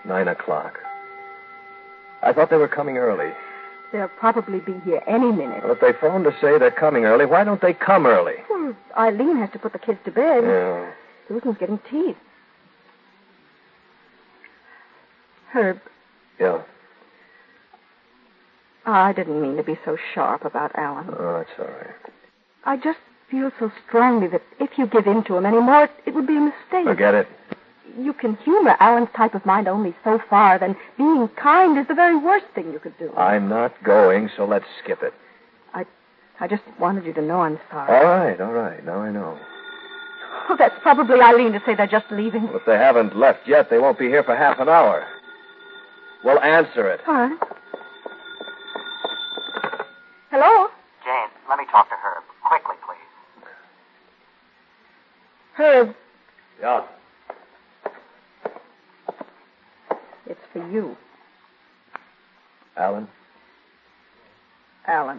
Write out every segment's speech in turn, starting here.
9:00. I thought they were coming early. They'll probably be here any minute. Well, if they phoned to say they're coming early, why don't they come early? Well, Eileen has to put the kids to bed. Yeah. Susan's getting teeth. Herb. Yeah. I didn't mean to be so sharp about Alan. Oh, that's all right. I just feel so strongly that if you give in to him anymore, it would be a mistake. Forget it. You can humor Alan's type of mind only so far, then being kind is the very worst thing you could do. I'm not going, so let's skip it. I just wanted you to know I'm sorry. All right. Now I know. Oh, that's probably Eileen to say they're just leaving. Well, if they haven't left yet, they won't be here for half an hour. Well, answer it. All right. Hello? Jane, let me talk to Herb. Quickly, please. Herb, Yeah. it's for you. Alan? Alan.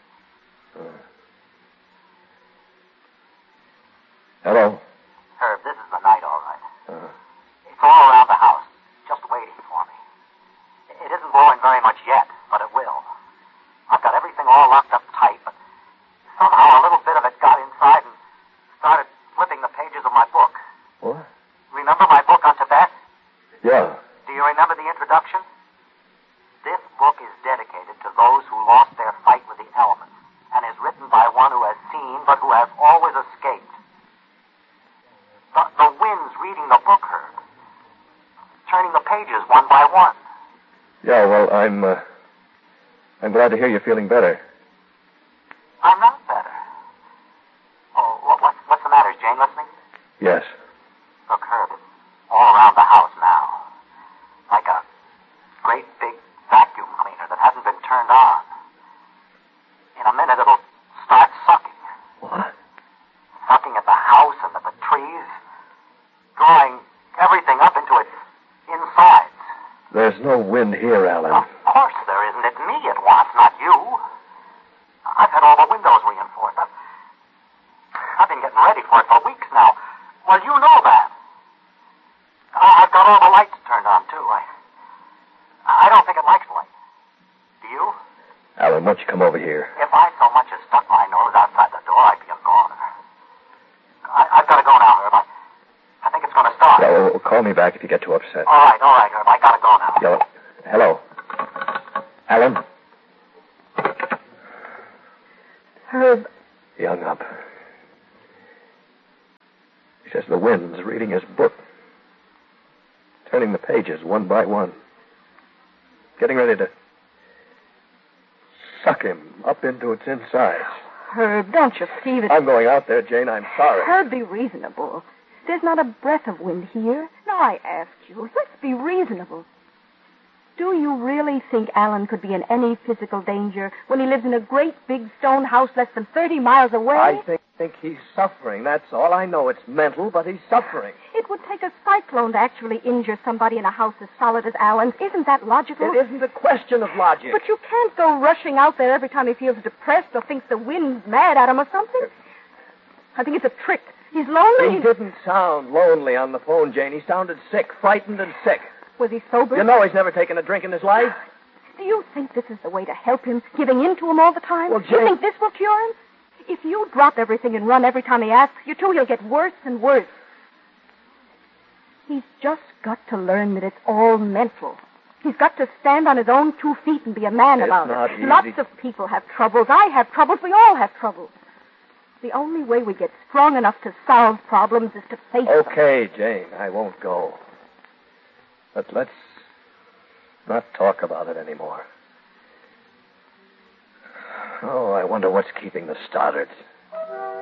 Hello? Herb, this is the night, all right. It's all around the house, just waiting for me. It isn't blowing very much yet, but it will. I've got everything all locked up tight, but somehow a little bit of it got inside and started flipping the pages of my book. What? Remember my book on Tibet? Yeah. Do you remember the introduction? This book is dedicated to those who lost their fight with the elements and is written by one who has seen but who has always escaped. The wind's reading the book, Herb. Turning the pages one by one. Yeah, well, I'm glad to hear you're feeling better. I'm not better. Oh, what's the matter? Is Jane listening? Yes. Look, Herb, it's all around the house now. Like a great big vacuum cleaner that hasn't been turned on. In a minute, it'll start sucking. What? Sucking at the house and at the trees. Drawing everything up into its insides. There's no wind here, Alan. Of course there isn't. It's me it wants, not you. I've had all the windows reinforced. I've been getting ready for it for weeks now. Well, you know that. I've got all the lights turned on, too. I don't think it likes light. Do you? Alan, why don't you come over here? If I so much as stuck my nose outside the door, I'd be a goner. I've got to go now, Herb. I think it's going to start. Yeah, well, call me back if you get too upset. All right, Herb. I got to go now. Yeah, hello. Alan? Herb. He hung up. He says the wind's reading his book. Turning the pages one by one. Getting ready to suck him up into its insides. Herb, don't you see that... I'm going out there, Jane. I'm sorry. Herb, be reasonable. There's not a breath of wind here. No, I ask you. Let's be reasonable. Do you really think Alan could be in any physical danger when he lives in a great big stone house less than 30 miles away? I think he's suffering. That's all. I know it's mental, but he's suffering. It would take a cyclone to actually injure somebody in a house as solid as Alan's. Isn't that logical? It isn't a question of logic. But you can't go rushing out there every time he feels depressed or thinks the wind's mad at him or something. I think it's a trick. He's lonely. He didn't sound lonely on the phone, Jane. He sounded sick, frightened and sick. Was he sober? You know he's never taken a drink in his life. Do you think this is the way to help him, giving in to him all the time? Well, Do you Jane... think this will cure him? If you drop everything and run every time he asks you to, he'll get worse and worse. He's just got to learn that it's all mental. He's got to stand on his own 2 feet and be a man about not it. easy. Lots of people have troubles. I have troubles. We all have troubles. The only way we get strong enough to solve problems is to face them. Okay, Jane, I won't go. But let's not talk about it anymore. Oh, I wonder what's keeping the Stoddards.